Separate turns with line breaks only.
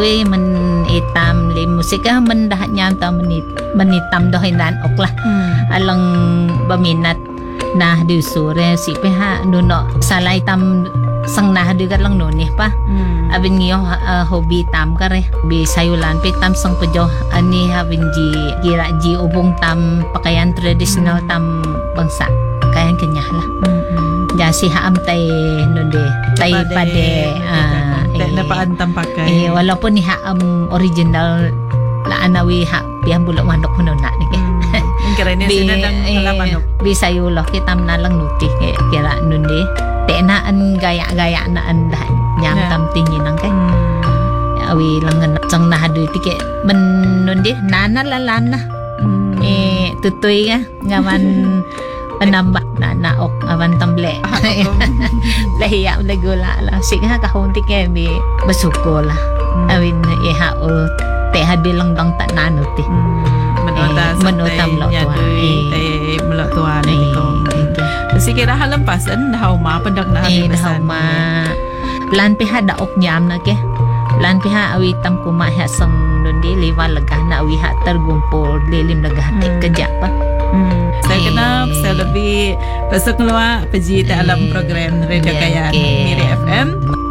kuy men itam li musika men dah nyam ta menitam doh hinan oklah alang baminat nah du sore si peha nuno salai tam sang nah du kat lang nunih pa abin ngiyo hobi tam kare bi sayulan pe tam sang pejoh ani abin ji kira ji ubung tam pakaian tradisional tam bangsa pakaian kenyah lah jasi haam tai nunde tai pade
napaan tam pakai
walaupun ni haam original la anawi ha piang bulok manok kuno nak ni
karena sina nang manok
bi sayulo kitam na lang nuti kira nunde tenaan gaya-gaya na anda nyam tam tingin nang kay awi lang sang na hadu tike men nunde nana lalana tutoy ngaman penambah na ok awan tamble lahiya legula la siga ka honti ke bi basuko la awin iha o te hadi lang dang ta nanuti menutam lo tua
melok tua nito sige dah halampasan dah ma pendak na
dah ma lan piha da ok nyam na ke lan piha awi tam kuma ha sang nundi liwa legah na awi ha tergumpul lilim legah kerja pa
saya kenal saya lebih besok keluar pergi dalam program Radio Kayan Miri FM